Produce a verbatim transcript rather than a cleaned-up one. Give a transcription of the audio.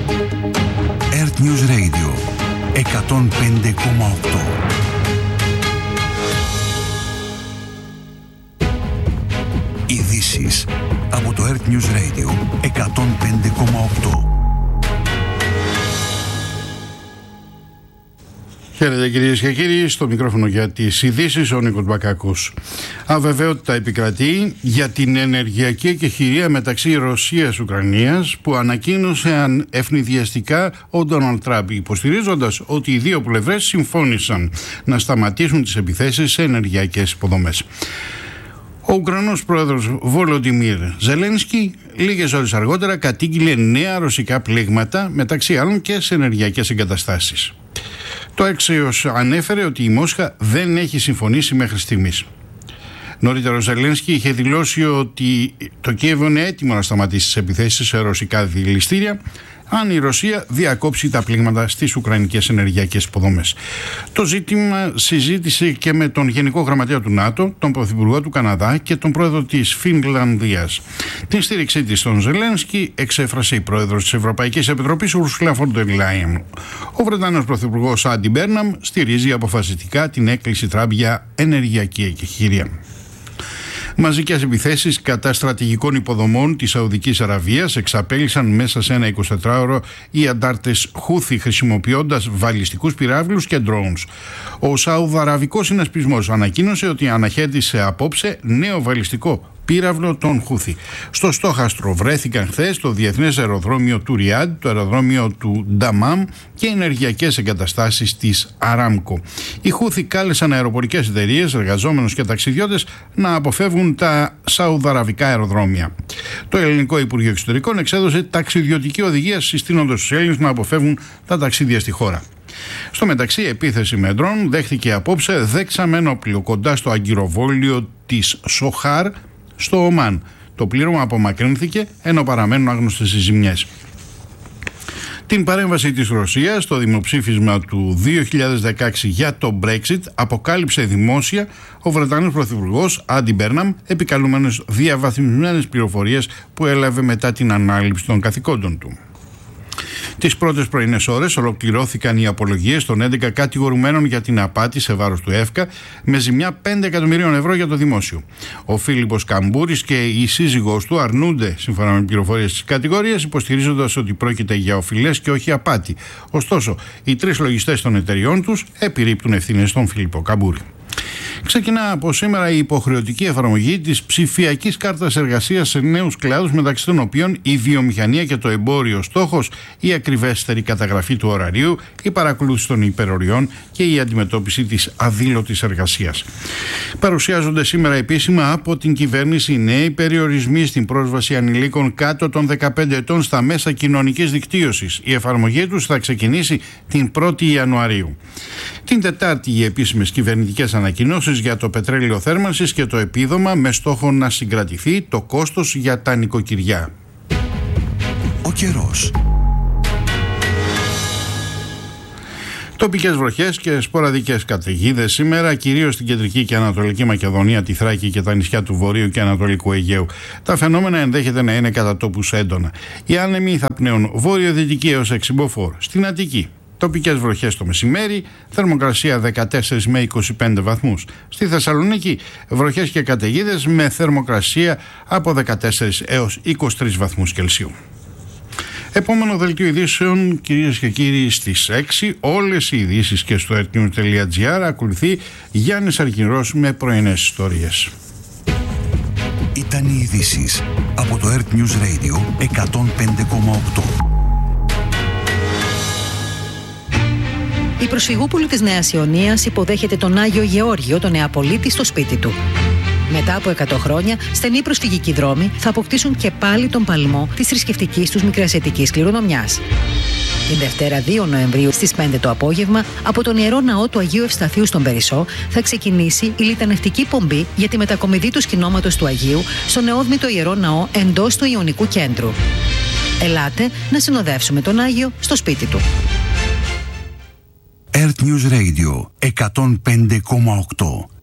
Earth News Radio εκατόν πέντε κόμμα οκτώ. Ειδήσεις από το Earth News Radio εκατόν πέντε κόμμα οκτώ. Χαίρετε κυρίες και κύριοι, στο μικρόφωνο για τις ειδήσεις ο Νίκος Μπακάκος. Αβεβαιότητα επικρατεί για την ενεργειακή εκεχηρία μεταξύ Ρωσίας-Ουκρανίας που ανακοίνωσε ευνηδιαστικά ο Ντόναλντ Τραμπ, υποστηρίζοντας ότι οι δύο πλευρές συμφώνησαν να σταματήσουν τις επιθέσεις σε ενεργειακές υποδομές. Ο Ουκρανός πρόεδρος Βολοντιμίρ Ζελένσκι λίγες ώρες αργότερα κατήγγειλε νέα ρωσικά πλήγματα, μεταξύ άλλων και σε ενεργειακές εγκαταστάσεις. Το Έξεος ανέφερε ότι η Μόσχα δεν έχει συμφωνήσει μέχρι στιγμής. Νωρίτερα ο Ζελένσκι είχε δηλώσει ότι το Κίεβο είναι έτοιμο να σταματήσει τις επιθέσεις σε ρωσικά δηληστήρια αν η Ρωσία διακόψει τα πλήγματα στις ουκρανικές ενεργειακές υποδομές. Το ζήτημα συζήτησε και με τον Γενικό Γραμματέα του ΝΑΤΟ, τον Πρωθυπουργό του Καναδά και τον Πρόεδρο της Φινλανδίας. Την στήριξή της στον Ζελένσκι εξέφρασε η Πρόεδρος της Ευρωπαϊκής Επιτροπής, Ursula von der Leyen. Ο Βρετανός Πρωθυπουργός Άντι Μπέρναμ στηρίζει αποφασιστικά την έκκληση Τραμπ για ενεργειακή εκεχηρία. Μαζικές επιθέσεις κατά στρατηγικών υποδομών της Σαουδικής Αραβίας εξαπέλυσαν μέσα σε ένα εικοσιτετράωρο οι αντάρτες Χούθι, χρησιμοποιώντας βαλιστικούς πυράβλους και drones. Ο Σαουδαραβικός συνασπισμός ανακοίνωσε ότι αναχέτησε απόψε νέο βαλιστικό πύραυλο των Χούθι. Στο στόχαστρο βρέθηκαν χθες το διεθνές αεροδρόμιο του Ριάντ, το αεροδρόμιο του Νταμάμ και ενεργειακές εγκαταστάσεις της Αράμκο. Οι Χούθι κάλεσαν αεροπορικές εταιρείες, εργαζόμενους και ταξιδιώτες να αποφεύγουν τα σαουδαραβικά αεροδρόμια. Το Ελληνικό Υπουργείο Εξωτερικών εξέδωσε ταξιδιωτική οδηγία συστήνοντας τους Έλληνες να αποφεύγουν τα ταξίδια στη χώρα. Στο μεταξύ, επίθεση με ντρόν δέχτηκε απόψε δεξαμένο πλοίο κοντά στο αγκυροβόλιο της Σοχάρ στο Ομάν. Το πλήρωμα απομακρύνθηκε ενώ παραμένουν άγνωστες οι ζημιές. Την παρέμβαση της Ρωσίας στο δημοψήφισμα του δύο χιλιάδες δεκαέξι για το Brexit αποκάλυψε δημόσια ο Βρετανός Πρωθυπουργός Άντι Μπέρναμ, επικαλούμενος διαβαθμισμένες πληροφορίες που έλαβε μετά την ανάληψη των καθηκόντων του. Τις πρώτες πρωινές ώρες ολοκληρώθηκαν οι απολογίες των έντεκα κατηγορουμένων για την απάτη σε βάρος του ΕΦΚΑ με ζημιά πέντε εκατομμυρίων ευρώ για το δημόσιο. Ο Φίλιππος Καμπούρης και η σύζυγός του αρνούνται, σύμφωνα με πληροφορίες της κατηγορίας, υποστηρίζοντας ότι πρόκειται για οφειλές και όχι απάτη. Ωστόσο, οι τρεις λογιστές των εταιριών τους επιρρύπτουν ευθύνες στον Φίλιππο Καμπούρη. Ξεκινά από σήμερα η υποχρεωτική εφαρμογή της ψηφιακής κάρτας εργασίας σε νέους κλάδους, μεταξύ των οποίων η βιομηχανία και το εμπόριο. Στόχος η ακριβέστερη καταγραφή του ωραρίου, η παρακολούθηση των υπεροριών και η αντιμετώπιση της αδήλωτης εργασίας. Παρουσιάζονται σήμερα επίσημα από την κυβέρνηση νέοι περιορισμοί στην πρόσβαση ανηλίκων κάτω των δεκαπέντε ετών στα μέσα κοινωνικής δικτύωσης. Η εφαρμογή τους θα ξεκινήσει την πρώτη Ιανουαρίου. Την Τετάρτη οι επίσημες κυβερνητικές ανακοινώσεις για το πετρέλαιο θέρμανσης και το επίδομα με στόχο να συγκρατηθεί το κόστος για τα νοικοκυριά. Ο καιρός. Τοπικές βροχές και σποραδικές καταιγίδες σήμερα, κυρίως στην κεντρική και ανατολική Μακεδονία, τη Θράκη και τα νησιά του Βορείου και Ανατολικού Αιγαίου. Τα φαινόμενα ενδέχεται να είναι κατά τόπους έντονα. Οι άνεμοι θα πνέουν βόρειο-δυτική έως έξι μποφόρ. Στην Αττική, τοπικές βροχές το μεσημέρι, θερμοκρασία δεκατέσσερα με είκοσι πέντε βαθμούς. Στη Θεσσαλονίκη, βροχές και καταιγίδες με θερμοκρασία από δεκατέσσερα έως είκοσι τρεις βαθμούς Κελσίου. Επόμενο δελτίο ειδήσεων, κυρίες και κύριοι, στις έξι. Όλες οι ειδήσεις και στο earthnews τελεία gr. Ακολουθεί Γιάννης Αργυρός με πρωινές ιστορίες. Ήταν οι ειδήσεις από το Earth News Radio εκατόν πέντε κόμμα οκτώ. Η προσφυγούπολη της Νέας Ιωνίας υποδέχεται τον Άγιο Γεώργιο, τον Νεαπολίτη, στο σπίτι του. Μετά από εκατό χρόνια, στενοί προσφυγικοί δρόμοι θα αποκτήσουν και πάλι τον παλμό της θρησκευτικής τους μικρασιατικής κληρονομιάς. Την Δευτέρα δύο Νοεμβρίου στις πέντε το απόγευμα, από τον Ιερό Ναό του Αγίου Ευσταθείου στον Περισσό, θα ξεκινήσει η λιτανευτική πομπή για τη μετακομιδή του σκηνώματος του Αγίου στο νεόδμητο Ιερό Ναό εντός του Ιωνικού Κέντρου. Ελάτε να συνοδεύσουμε τον Άγιο στο σπίτι του. Earth News Radio εκατόν πέντε κόμμα οκτώ.